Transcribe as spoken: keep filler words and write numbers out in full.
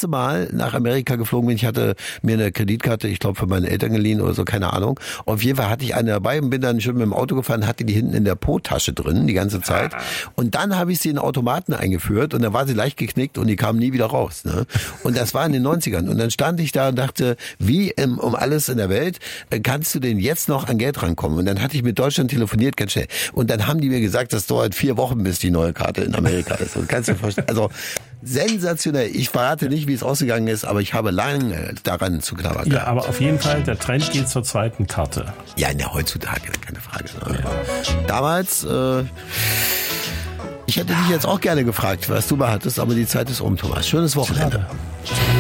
erste Mal nach Amerika geflogen bin. Ich hatte mir eine Kreditkarte, ich glaube, für meine Eltern geliehen oder so, keine Ahnung. Auf jeden Fall hatte ich eine dabei und bin dann schön mit dem Auto gefahren, hatte die hinten in der Po-Tasche drin, die ganze Zeit. Und dann habe ich sie in den Automaten eingeführt und dann war sie leicht geknickt und die kam nie wieder raus. Ne? Und das war in den neunzigern. Und dann stand ich da und dachte, wie im, um alles in der Welt kannst du denn jetzt noch an Geld rankommen? Und dann hatte ich mit Deutschland telefoniert, ganz schnell. Und dann haben die mir gesagt, das dauert vier Wochen, bis die neue Karte in Amerika ist. Und kannst du vorstellen, also sensationell. Ich verrate nicht, wie es ausgegangen ist, aber ich habe lange daran zu knabbern. Ja, aber auf jeden Fall, der Trend geht zur zweiten Karte. Ja, ne, heutzutage, keine Frage. Ne? Ja. Damals, äh, ich hätte dich jetzt auch gerne gefragt, was du mal hattest, aber die Zeit ist um, Thomas. Schönes Wochenende. Schade.